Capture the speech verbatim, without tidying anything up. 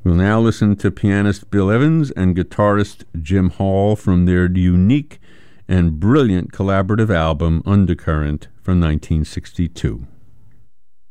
We'll now listen to pianist Bill Evans and guitarist Jim Hall from their unique and brilliant collaborative album Undercurrent from nineteen sixty-two.